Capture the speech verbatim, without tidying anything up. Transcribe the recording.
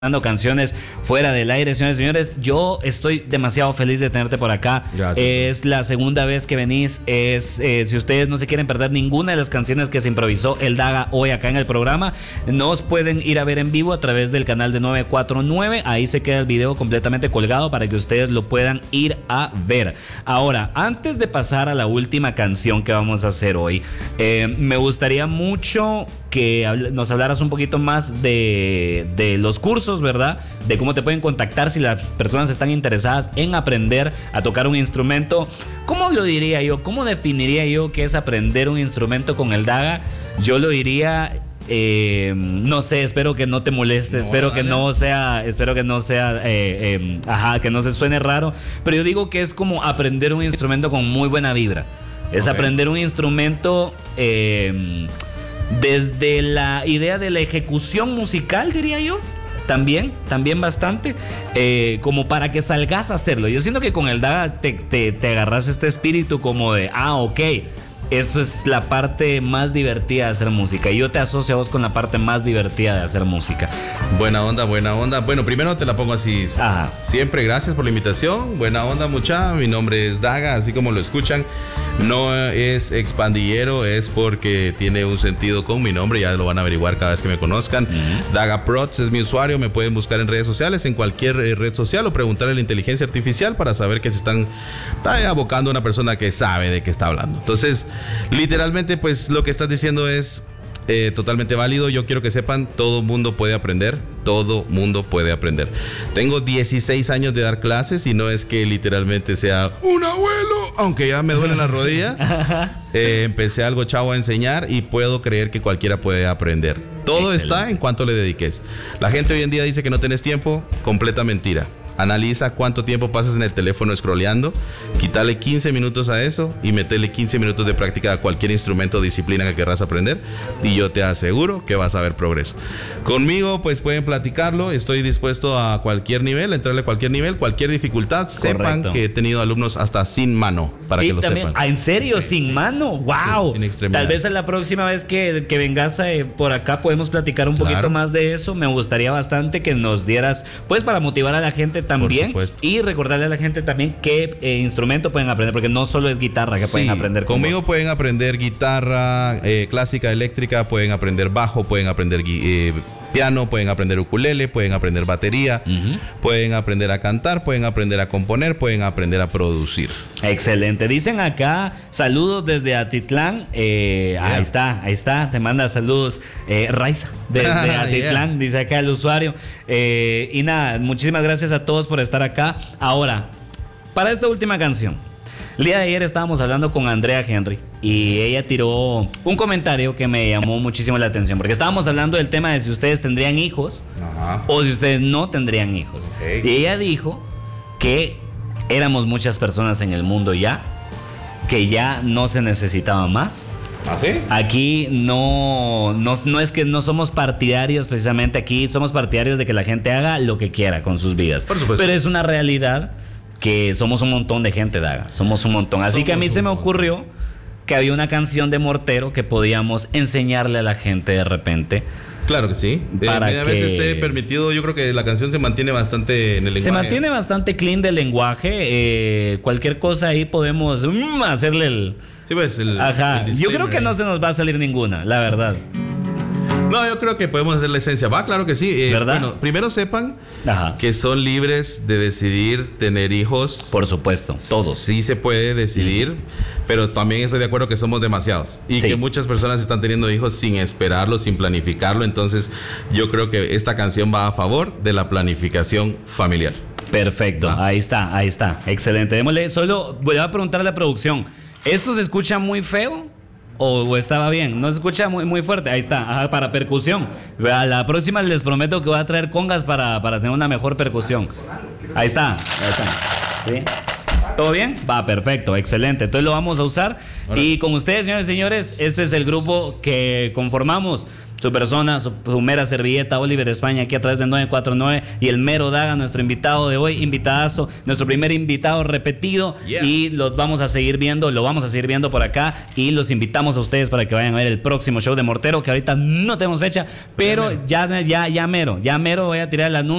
canciones fuera del aire, señores y señores. Yo estoy demasiado feliz de tenerte por acá. Gracias. Es la segunda vez que venís. Es eh, si ustedes no se quieren perder ninguna de las canciones que se improvisó el Daga hoy acá en el programa, nos pueden ir a ver en vivo a través del canal de nueve cuatro nueve. Ahí se queda el video completamente colgado para que ustedes lo puedan ir a ver. Ahora, antes de pasar a la última canción que vamos a hacer hoy, eh, me gustaría mucho que nos hablaras un poquito más de, de los cursos, ¿verdad? De cómo te pueden contactar si las personas están interesadas en aprender a tocar un instrumento. ¿Cómo lo diría yo? ¿Cómo definiría yo qué es aprender un instrumento con el Daga? Yo lo diría... Eh, no sé, espero que no te moleste, no, espero dale. que no sea, espero que no sea, eh, eh, ajá, que no se suene raro, pero yo digo que es como aprender un instrumento con muy buena vibra. Es okay. Aprender un instrumento eh, desde la idea de la ejecución musical, diría yo. También, también bastante, eh, como para que salgas a hacerlo. Yo siento que con el Daga te, te, te agarras este espíritu como de, ah, ok, esto es la parte más divertida de hacer música. Y yo te asocio a vos con la parte más divertida de hacer música. Buena onda, buena onda. Bueno, primero te la pongo así. Ajá. Siempre gracias por la invitación. Buena onda, mucha. Mi nombre es Daga, así como lo escuchan. No es expandillero, es porque tiene un sentido con mi nombre. Ya lo van a averiguar cada vez que me conozcan. Uh-huh. Daga Prods es mi usuario. Me pueden buscar en redes sociales, en cualquier red social, o preguntarle a la inteligencia artificial para saber que se están está abocando a una persona que sabe de qué está hablando. Entonces, literalmente, pues lo que estás diciendo es eh, totalmente válido. Yo quiero que sepan, todo mundo puede aprender. Todo mundo puede aprender. Tengo dieciséis años de dar clases y no es que literalmente sea un abuelo, aunque ya me duelen las rodillas. eh, empecé algo chavo a enseñar y puedo creer que cualquiera puede aprender. Todo Excelente. Está en cuanto le dediques. La gente hoy en día dice que no tenés tiempo. Completa mentira. Analiza cuánto tiempo pasas en el teléfono scrolleando, quítale quince minutos a eso y metele quince minutos de práctica a cualquier instrumento o disciplina que querrás aprender y yo te aseguro que vas a ver progreso. Conmigo pues pueden platicarlo, estoy dispuesto a cualquier nivel, a entrarle a cualquier nivel, cualquier dificultad. Correcto. Sepan que he tenido alumnos hasta sin mano, para y que lo también, sepan. ¿En serio? ¿Sin sí. mano? ¡Wow! Sí, sin extremidad. Tal vez en la próxima vez que, que vengas eh, por acá podemos platicar un poquito claro. más de eso. Me gustaría bastante que nos dieras, pues para motivar a la gente también y recordarle a la gente también qué eh, instrumento pueden aprender, porque no solo es guitarra que sí, pueden aprender con conmigo vos. Pueden aprender guitarra eh, clásica, eléctrica, pueden aprender bajo, pueden aprender eh, piano, pueden aprender ukulele, pueden aprender batería, uh-huh. pueden aprender a cantar, pueden aprender a componer, pueden aprender a producir. Excelente. Dicen acá, saludos desde Atitlán. Eh, yeah. Ahí está, ahí está. Te manda saludos eh, Raiza desde Atitlán, yeah. dice acá el usuario. Eh, y nada, muchísimas gracias a todos por estar acá. Ahora, para esta última canción, el día de ayer estábamos hablando con Andrea Henry y ella tiró un comentario que me llamó muchísimo la atención, porque estábamos hablando del tema de si ustedes tendrían hijos Ajá. o si ustedes no tendrían hijos. Okay. Y ella dijo que éramos muchas personas en el mundo ya, que ya no se necesitaba más. ¿Ah, sí? Aquí no, no, no es que no somos partidarios, precisamente aquí somos partidarios de que la gente haga lo que quiera con sus vidas. Por supuesto. Pero es una realidad que somos un montón de gente, Daga. Somos un montón. Así somos que a mí se me ocurrió que había una canción de Mortero que podíamos enseñarle a la gente de repente. Claro que sí. Para eh, que veces esté permitido, yo creo que la canción se mantiene bastante en el lenguaje. Se mantiene bastante clean del lenguaje. Eh, cualquier cosa ahí podemos mm, hacerle el... Sí, pues el... Ajá. El yo creo que no se nos va a salir ninguna, la verdad. No, yo creo que podemos hacer la esencia. Va, claro que sí. Eh, ¿Verdad? Bueno, primero sepan Ajá. que son libres de decidir tener hijos. Por supuesto, todos. Sí se puede decidir, mm. pero también estoy de acuerdo que somos demasiados. Y sí. que muchas personas están teniendo hijos sin esperarlo, sin planificarlo. Entonces, yo creo que esta canción va a favor de la planificación familiar. Perfecto, ah. ahí está, ahí está. Excelente. Démosle, solo voy a preguntar a la producción. ¿Esto se escucha muy feo? ¿O, o estaba bien? No se escucha muy, muy fuerte. Ahí está, ajá, para percusión. A la próxima les prometo que voy a traer congas para, para tener una mejor percusión. Ahí está, ahí está. ¿Sí? ¿Todo bien? Va, perfecto, excelente. Entonces lo vamos a usar. Hola. Y con ustedes, señores y señores, este es el grupo que conformamos su persona, su, su mera servilleta, Oliver España, aquí a través de nueve cuatro nueve, y el mero Daga, nuestro invitado de hoy, invitadazo, nuestro primer invitado repetido, yeah. y los vamos a seguir viendo, lo vamos a seguir viendo por acá, y los invitamos a ustedes para que vayan a ver el próximo show de Mortero, que ahorita no tenemos fecha, pero ya, ya, ya mero, ya mero voy a tirar el anuncio.